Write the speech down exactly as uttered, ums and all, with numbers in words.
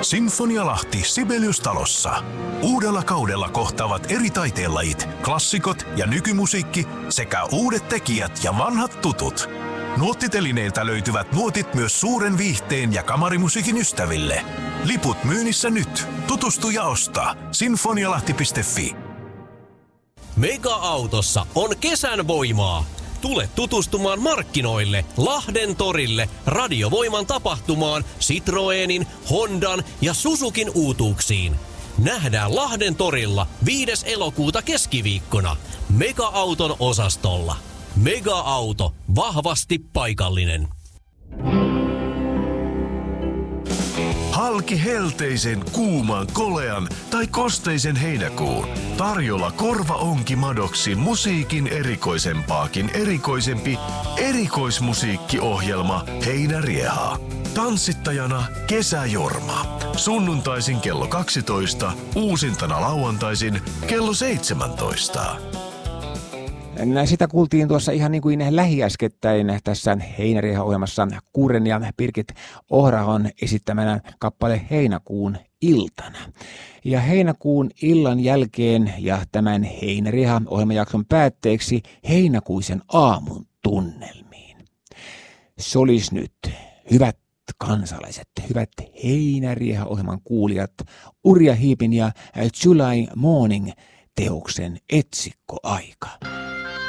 Sinfonia-Lahti Sibelius-talossa. Uudella kaudella kohtaavat eri taiteenlajit, klassikot ja nykymusiikki sekä uudet tekijät ja vanhat tutut. Nuottitelineiltä löytyvät nuotit myös suuren viihteen ja kamarimusiikin ystäville. Liput myynnissä nyt. Tutustu ja osta. sinfonialahti piste fi. Mega-autossa on kesän voimaa. Tule tutustumaan markkinoille, Lahden torille, Radiovoiman tapahtumaan, Citroenin, Hondan ja Suzukin uutuuksiin. Nähdään Lahden torilla viides elokuuta keskiviikkona Mega-auton osastolla. Mega-auto, vahvasti paikallinen. Halki helteisen, kuuman, kolean tai kosteisen heinäkuun. Tarjolla korvaonki madoksin musiikin erikoisempaakin erikoisempi erikoismusiikkiohjelma Heinäriehaa. Tanssittajana Kesäjorma. Sunnuntaisin kello kaksitoista, uusintana lauantaisin kello seitsemäntoista. Sitä kuultiin tuossa ihan niin kuin lähiäskettäin tässä Heinärieha-ohjelmassa Kuren ja Birgit Ohrahon esittämänä kappale Heinäkuun iltana. Ja heinäkuun illan jälkeen ja tämän Heinärieha-ohjelmajakson päätteeksi heinäkuisen aamun tunnelmiin. Se olisi nyt, hyvät kansalaiset, hyvät Heinärieha-ohjelman kuulijat, Urja Hiipin ja July Morning teoksen etsikkoaika.